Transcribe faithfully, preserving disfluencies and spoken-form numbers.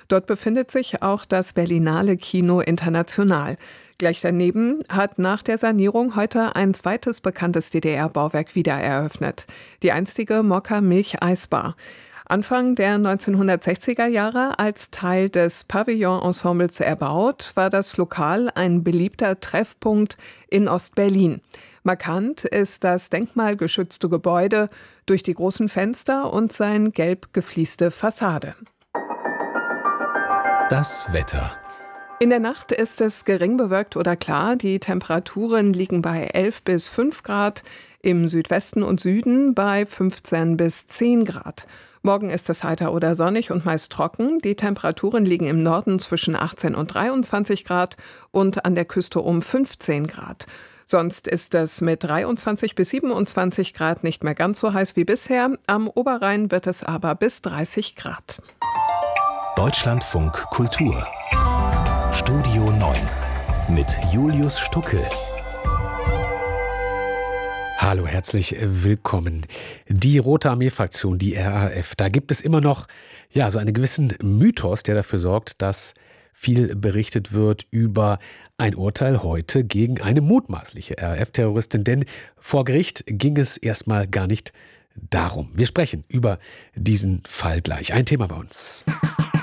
Dort befindet sich auch das Berlinale Kino International. Gleich daneben hat nach der Sanierung heute ein zweites bekanntes D D R-Bauwerk wieder eröffnet. Die einstige Mokka Milcheisbar. Anfang der neunzehnhundertsechziger Jahre als Teil des Pavillon-Ensembles erbaut, war das Lokal ein beliebter Treffpunkt in Ostberlin. Markant ist das denkmalgeschützte Gebäude durch die großen Fenster und seine gelb geflieste Fassade. Das Wetter. In der Nacht ist es gering bewölkt oder klar. Die Temperaturen liegen bei elf bis fünf Grad, im Südwesten und Süden bei fünfzehn bis zehn Grad. Morgen ist es heiter oder sonnig und meist trocken. Die Temperaturen liegen im Norden zwischen achtzehn und dreiundzwanzig Grad und an der Küste um fünfzehn Grad. Sonst ist es mit dreiundzwanzig bis siebenundzwanzig Grad nicht mehr ganz so heiß wie bisher. Am Oberrhein wird es aber bis dreißig Grad. Deutschlandfunk Kultur. Studio neun mit Julius Stucke. Hallo, herzlich willkommen. Die Rote Armee-Fraktion, die R A F, da gibt es immer noch ja, so einen gewissen Mythos, der dafür sorgt, dass viel berichtet wird über ein Urteil heute gegen eine mutmaßliche R A F-Terroristin. Denn vor Gericht ging es erstmal gar nicht darum. Wir sprechen über diesen Fall gleich. Ein Thema bei uns.